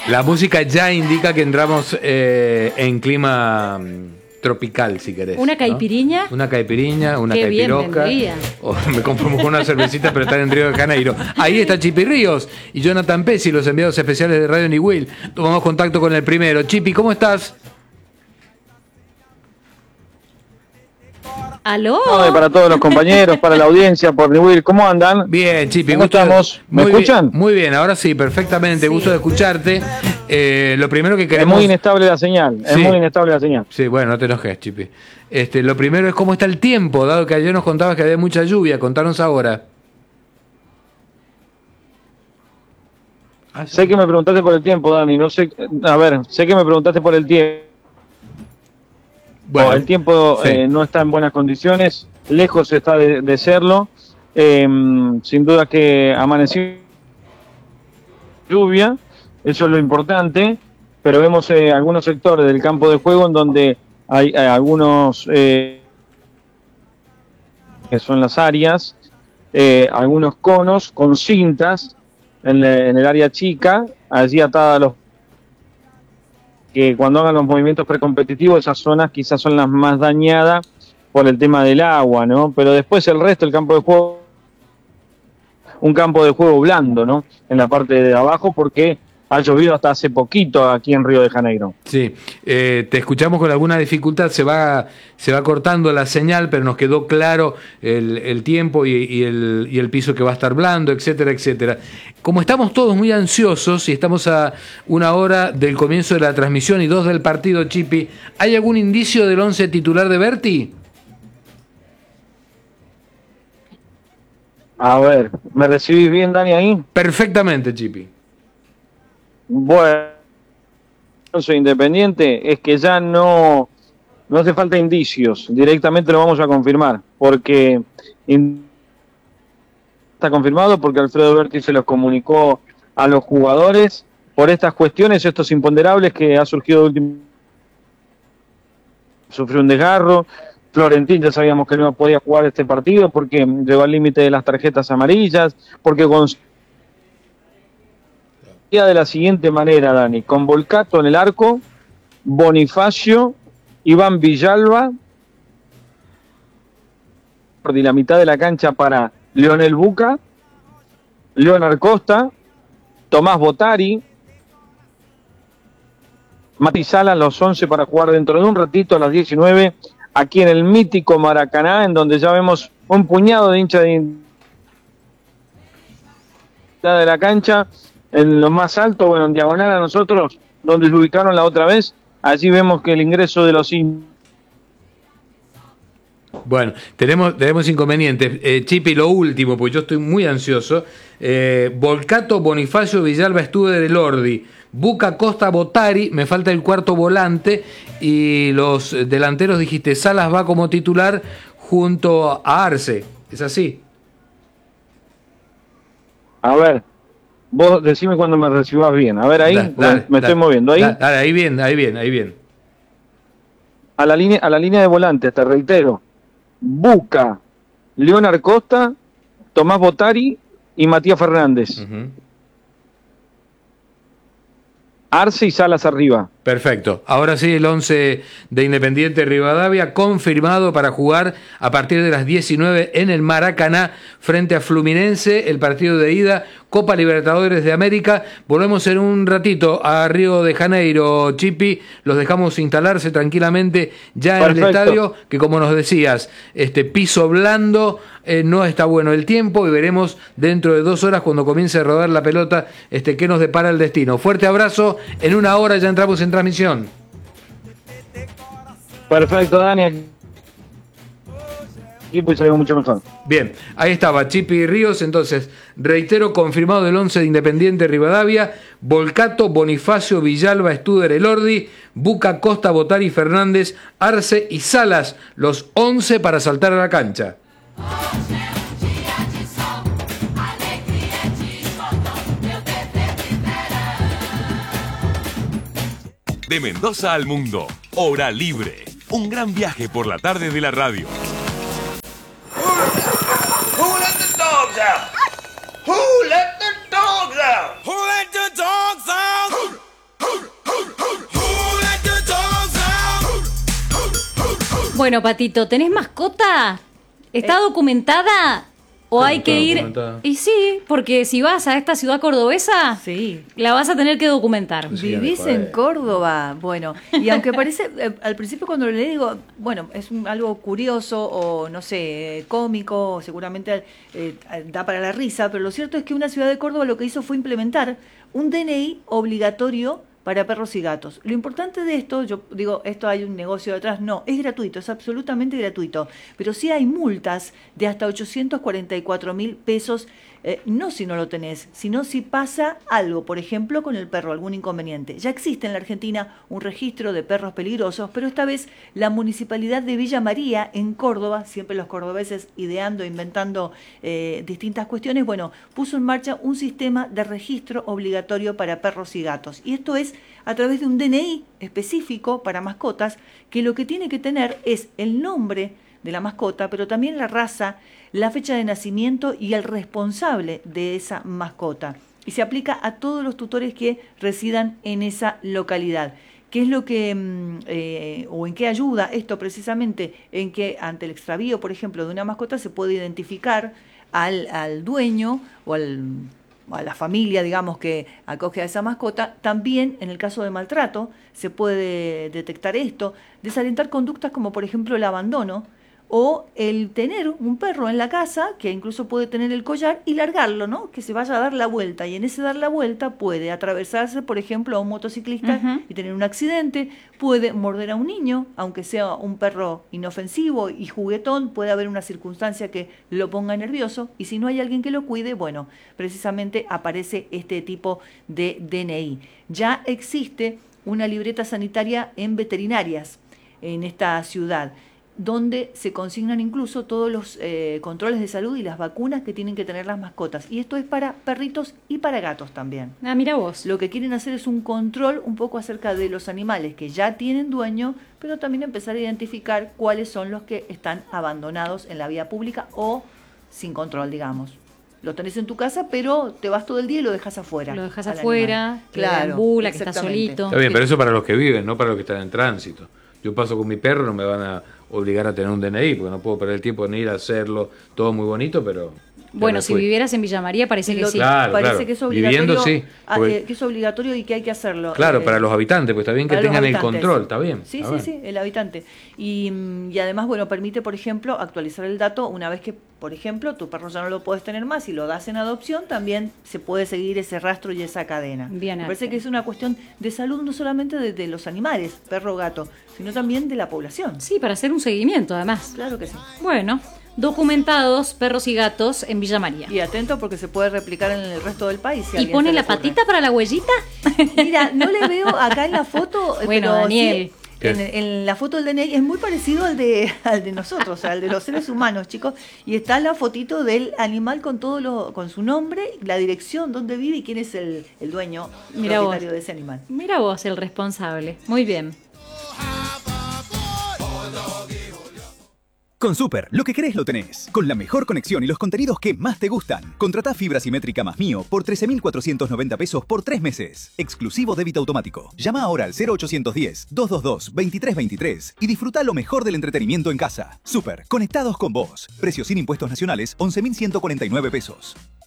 La música ya indica que entramos en clima tropical, si querés. ¿Una caipiriña? ¿No? Una caipiriña, una Qué caipirosca. Me conformo con una cervecita, pero estar en Río de Janeiro. Ahí está Chipi Ríos y Jonathan Pesci, los enviados especiales de Radio New Will. Tomamos contacto con el primero. Chipi, ¿cómo estás? ¿Aló? No, para todos los compañeros, para la audiencia, por New Will, ¿cómo andan? Bien, Chipi. ¿Cómo estamos? ¿Me escuchan? Muy bien, ahora sí, perfectamente. Sí. Gusto de escucharte. Lo primero que queremos... Es muy inestable la señal, sí. Muy inestable la señal. Sí, bueno, no te enojes, Chipi. Lo primero es cómo está el tiempo, dado que ayer nos contabas que había mucha lluvia. Contanos ahora. Sé que me preguntaste por el tiempo, Dani, no sé... A ver, sé que me preguntaste por el tiempo. Bueno, el tiempo sí. No está en buenas condiciones, lejos está de serlo. Sin duda que amaneció lluvia, eso es lo importante, pero vemos algunos sectores del campo de juego en donde hay algunos que son las áreas, algunos conos con cintas en el área chica, allí atadas a los que cuando hagan los movimientos precompetitivos, esas zonas quizás son las más dañadas por el tema del agua, ¿no? Pero después el resto del campo de juego, un campo de juego blando, ¿no? En la parte de abajo, porque ha llovido hasta hace poquito aquí en Río de Janeiro. Sí, te escuchamos con alguna dificultad, se va cortando la señal, pero nos quedó claro el tiempo y el piso que va a estar blando, etcétera, etcétera. Como estamos todos muy ansiosos y estamos a 1 hora del comienzo de la transmisión y 2 del partido, Chipi, ¿hay algún indicio del 11 titular de Berti? A ver, ¿me recibís bien, Dani, ahí? Perfectamente, Chipi. Bueno, soy Independiente, es que ya no hace falta indicios, directamente lo vamos a confirmar, porque está confirmado, porque Alfredo Berti se los comunicó a los jugadores por estas cuestiones, estos imponderables que ha surgido de último. Sufrió un desgarro, Florentín ya sabíamos que no podía jugar este partido porque llegó al límite de las tarjetas amarillas, porque con de la siguiente manera, Dani, con Volcato en el arco, Bonifacio, Iván Villalba, y la mitad de la cancha para Leonel Buca, Leonard Costa, Tomás Botari, Mati Salas, los 11 para jugar dentro de un ratito a las 19, aquí en el mítico Maracaná, en donde ya vemos un puñado de hinchas de la cancha. En lo más alto, bueno, en diagonal a nosotros, donde se ubicaron la otra vez, allí vemos que el ingreso de los... Bueno, tenemos inconvenientes. Chipi, lo último, porque yo estoy muy ansioso. Volcato, Bonifacio, Villalba, Studer, Elordi, Buca, Costa, Botari, me falta el cuarto volante, y los delanteros dijiste, Salas va como titular junto a Arce, ¿es así? A ver. Vos decime cuando me recibas bien. A ver ahí, me estoy moviendo. Ahí. Dale, ahí bien. A la línea de volantes, te reitero. Buca, Leonard Costa, Tomás Botari y Matías Fernández. Uh-huh. Arce y Salas arriba. Perfecto. Ahora sí, el 11 de Independiente Rivadavia confirmado para jugar a partir de las 19 en el Maracaná frente a Fluminense, el partido de ida, Copa Libertadores de América. Volvemos en un ratito a Río de Janeiro, Chipi. Los dejamos instalarse tranquilamente ya en el estadio, que como nos decías, piso blando, no está bueno el tiempo, y veremos dentro de 2 horas, cuando comience a rodar la pelota, qué nos depara el destino. Fuerte abrazo, en 1 hora ya entramos en transmisión. Perfecto, Dani. Y pues salió mucho mejor. Bien, ahí estaba Chipi Ríos. Entonces, reitero, confirmado del 11 de Independiente Rivadavia: Volcato, Bonifacio, Villalba, Studer, Elordi, Buca, Costa, Botari, Fernández, Arce y Salas, los 11 para saltar a la cancha. De Mendoza al mundo, Hora Libre. Un gran viaje por la tarde de la radio. Who let the dogs out? Who let the dogs out? Who let the dogs out? Bueno, Patito, ¿tenés mascota? ¿Está documentada? ¿O hay que ir? Documentada. Y sí, porque si vas a esta ciudad cordobesa, Sí. la vas a tener que documentar. Sí, Vivís joder. en Córdoba. Bueno, y aunque parece, al principio cuando le digo, bueno, es algo curioso o no sé, cómico, seguramente da para la risa, pero lo cierto es que una ciudad de Córdoba lo que hizo fue implementar un DNI obligatorio para perros y gatos. Lo importante de esto, yo digo, esto hay un negocio detrás, no, es gratuito, es absolutamente gratuito, pero sí hay multas de hasta 844.000 pesos, no si no lo tenés, sino si pasa algo, por ejemplo, con el perro, algún inconveniente. Ya existe en la Argentina un registro de perros peligrosos, pero esta vez la Municipalidad de Villa María, en Córdoba, siempre los cordobeses ideando, inventando distintas cuestiones, bueno, puso en marcha un sistema de registro obligatorio para perros y gatos. Y esto es a través de un DNI específico para mascotas, que lo que tiene que tener es el nombre de la mascota, pero también la raza, la fecha de nacimiento y el responsable de esa mascota. Y se aplica a todos los tutores que residan en esa localidad. ¿Qué es lo que, o en qué ayuda esto precisamente? En que ante el extravío, por ejemplo, de una mascota se puede identificar al dueño o a la familia, digamos, que acoge a esa mascota. También, en el caso de maltrato, se puede detectar esto, desalentar conductas como, por ejemplo, el abandono, o el tener un perro en la casa, que incluso puede tener el collar, y largarlo, ¿no? Que se vaya a dar la vuelta. Y en ese dar la vuelta puede atravesarse, por ejemplo, a un motociclista y tener un accidente, puede morder a un niño, aunque sea un perro inofensivo y juguetón, puede haber una circunstancia que lo ponga nervioso, y si no hay alguien que lo cuide, bueno, precisamente aparece este tipo de DNI. Ya existe una libreta sanitaria en veterinarias en esta ciudad, donde se consignan incluso todos los controles de salud y las vacunas que tienen que tener las mascotas. Y esto es para perritos y para gatos también. Ah, mira vos. Lo que quieren hacer es un control un poco acerca de los animales que ya tienen dueño, pero también empezar a identificar cuáles son los que están abandonados en la vía pública o sin control, digamos. Lo tenés en tu casa, pero te vas todo el día y lo dejas afuera. Lo dejas al afuera, animal. que deambula, que está exactamente. solito. Está bien, pero eso para los que viven, no para los que están en tránsito. Yo paso con mi perro, no me van a obligar a tener un DNI, porque no puedo perder el tiempo en ir a hacerlo, todo muy bonito, pero... Bueno, si vivieras en Villa María parece que Lo- sí. Claro, Parece claro. que es obligatorio, Viviendo, sí, porque- que es obligatorio y que hay que hacerlo. Claro, para los habitantes, pues está bien que para los tengan el habitantes. control, está bien. Sí, está sí, bien. sí, el habitante. Y además, bueno, permite, por ejemplo, actualizar el dato una vez que, por ejemplo, tu perro ya no lo puedes tener más y lo das en adopción, también se puede seguir ese rastro y esa cadena. Bien, Me parece Arte. que es una cuestión de salud no solamente de los animales, perro o gato, sino también de la población. Sí, para hacer un seguimiento, además. Claro que sí. Bueno, documentados perros y gatos en Villa María. Y atento porque se puede replicar en el resto del país. si a ¿Y alguien pone se le la ocurre. patita para la huellita? Mira, no le veo acá en la foto. Bueno, pero Daniel. sí, en la foto del DNI es muy parecido al de nosotros, o sea, al de los seres humanos, chicos. Y está la fotito del animal con con su nombre, la dirección, dónde vive y quién es el dueño Mira vos. propietario de ese animal. Mira vos, el responsable. Muy bien. Con Super, lo que querés lo tenés. Con la mejor conexión y los contenidos que más te gustan. Contratá fibra simétrica más Mío por 13.490 pesos por 3 meses. Exclusivo débito automático. Llama ahora al 0810-222-2323 y disfruta lo mejor del entretenimiento en casa. Super, conectados con vos. Precio sin impuestos nacionales, 11.149 pesos.